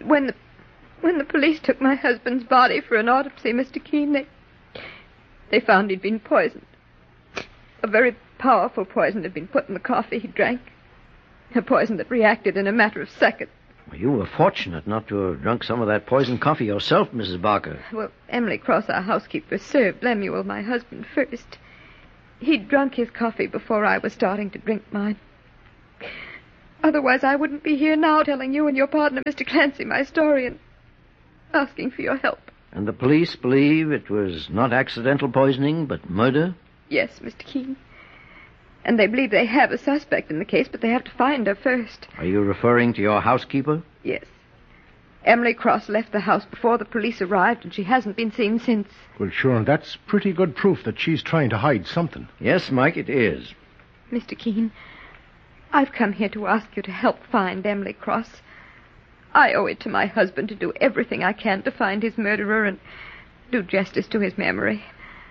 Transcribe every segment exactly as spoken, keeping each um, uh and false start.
When the, when the police took my husband's body for an autopsy, Mister Keene, they, they found he'd been poisoned. A very powerful poison had been put in the coffee he drank. A poison that reacted in a matter of seconds. Well, you were fortunate not to have drunk some of that poisoned coffee yourself, Missus Barker. Well, Emily Cross, our housekeeper, served Lemuel, my husband, first. He'd drunk his coffee before I was starting to drink mine. Otherwise, I wouldn't be here now telling you and your partner, Mister Clancy, my story and asking for your help. And the police believe it was not accidental poisoning, but murder? Yes, Mister Keene. And they believe they have a suspect in the case, but they have to find her first. Are you referring to your housekeeper? Yes. Emily Cross left the house before the police arrived, and she hasn't been seen since. Well, sure, that's pretty good proof that she's trying to hide something. Yes, Mike, it is. Mister Keene, I've come here to ask you to help find Emily Cross. I owe it to my husband to do everything I can to find his murderer and do justice to his memory.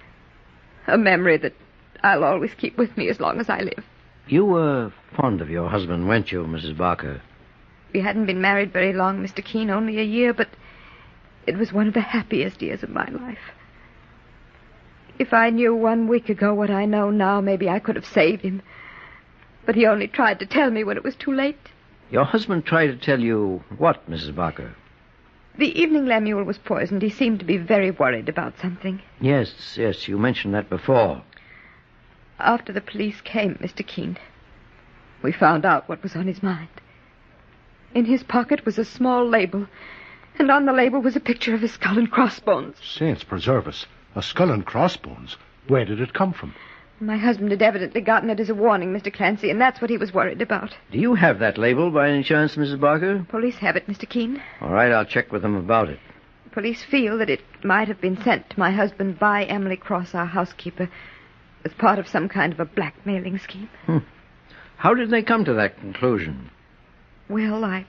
A memory that I'll always keep with me as long as I live. You were fond of your husband, weren't you, Missus Barker? We hadn't been married very long, Mister Keene, only a year, but it was one of the happiest years of my life. If I knew one week ago what I know now, maybe I could have saved him. But he only tried to tell me when it was too late. Your husband tried to tell you what, Missus Barker? The evening Lemuel was poisoned, he seemed to be very worried about something. Yes, yes, you mentioned that before. After the police came, Mister Keene, we found out what was on his mind. In his pocket was a small label, and on the label was a picture of a skull and crossbones. Saints preserve us. A skull and crossbones? Where did it come from? My husband had evidently gotten it as a warning, Mister Clancy, and that's what he was worried about. Do you have that label by any chance, Missus Barker? Police have it, Mister Keene. All right, I'll check with them about it. Police feel that it might have been sent to my husband by Emily Cross, our housekeeper, as part of some kind of a blackmailing scheme. Hmm. How did they come to that conclusion? Well, I...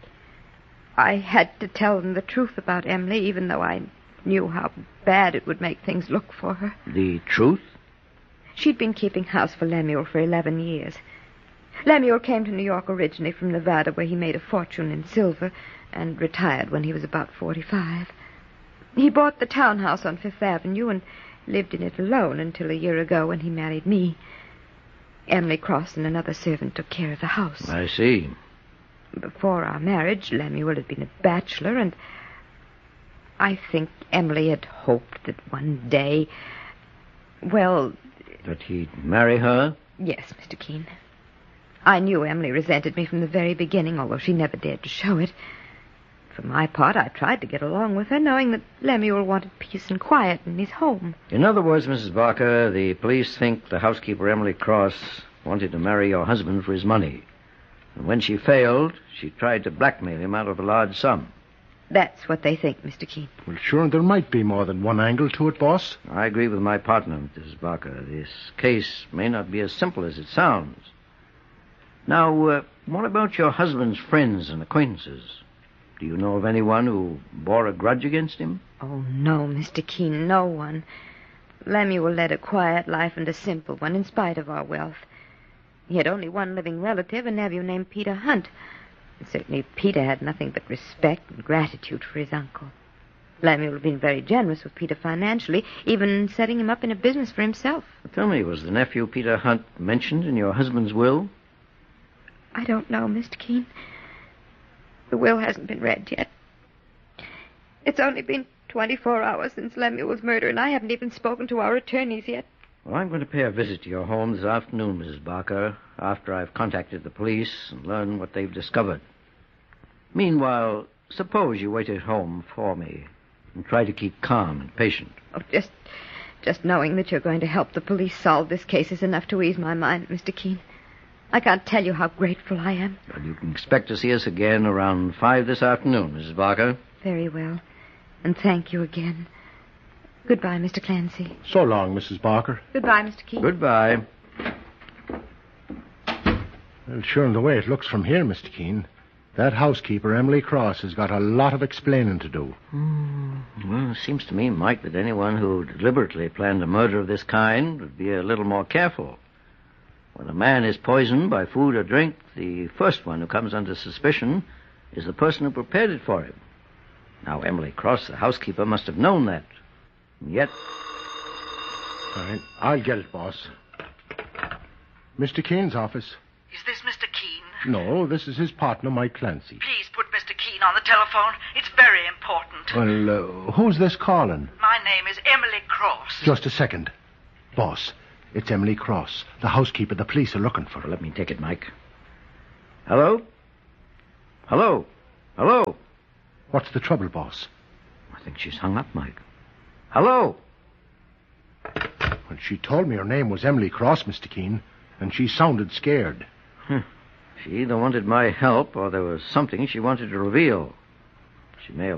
I had to tell them the truth about Emily, even though I knew how bad it would make things look for her. The truth? She'd been keeping house for Lemuel for eleven years. Lemuel came to New York originally from Nevada, where he made a fortune in silver, and retired when he was about forty-five. He bought the townhouse on Fifth Avenue and lived in it alone until a year ago when he married me. Emily Cross and another servant took care of the house. I see. Before our marriage, Lemuel had been a bachelor, and I think Emily had hoped that one day, well... That he'd marry her? Yes, Mister Keene. I knew Emily resented me from the very beginning, although she never dared to show it. For my part, I tried to get along with her, knowing that Lemuel wanted peace and quiet in his home. In other words, Missus Barker, the police think the housekeeper, Emily Cross, wanted to marry your husband for his money. And when she failed, she tried to blackmail him out of a large sum. That's what they think, Mister Keene. Well, sure, there might be more than one angle to it, boss. I agree with my partner, Missus Barker. This case may not be as simple as it sounds. Now, uh, what about your husband's friends and acquaintances? Do you know of anyone who bore a grudge against him? Oh, no, Mister Keene, no one. Lemuel led a quiet life and a simple one, in spite of our wealth. He had only one living relative, a nephew named Peter Hunt. And certainly Peter had nothing but respect and gratitude for his uncle. Lemuel had been very generous with Peter financially, even setting him up in a business for himself. Tell me, was the nephew Peter Hunt mentioned in your husband's will? I don't know, Mister Keene. The will hasn't been read yet. It's only been twenty-four hours since Lemuel's murder, and I haven't even spoken to our attorneys yet. Well, I'm going to pay a visit to your home this afternoon, Missus Barker, after I've contacted the police and learned what they've discovered. Meanwhile, suppose you wait at home for me and try to keep calm and patient. Oh, just, just knowing that you're going to help the police solve this case is enough to ease my mind, Mister Keene. I can't tell you how grateful I am. Well, you can expect to see us again around five this afternoon, Missus Barker. Very well. And thank you again. Goodbye, Mister Clancy. So long, Missus Barker. Goodbye, Mister Keene. Goodbye. Well, sure, in the way it looks from here, Mister Keene, that housekeeper, Emily Cross, has got a lot of explaining to do. Hmm. Well, it seems to me, Mike, that anyone who deliberately planned a murder of this kind would be a little more careful. When a man is poisoned by food or drink, the first one who comes under suspicion is the person who prepared it for him. Now, Emily Cross, the housekeeper, must have known that. And yet... All right, I'll get it, boss. Mister Keane's office. Is this Mister Keane? No, this is his partner, Mike Clancy. Please put Mister Keane on the telephone. It's very important. Well, uh, who's this calling? My name is Emily Cross. Just a second. Boss, it's Emily Cross, the housekeeper the police are looking for. Well, let me take it, Mike. Hello? Hello? Hello? What's the trouble, boss? I think she's hung up, Mike. Hello? Well, she told me her name was Emily Cross, Mister Keane, and she sounded scared. Huh. She either wanted my help or there was something she wanted to reveal. She may have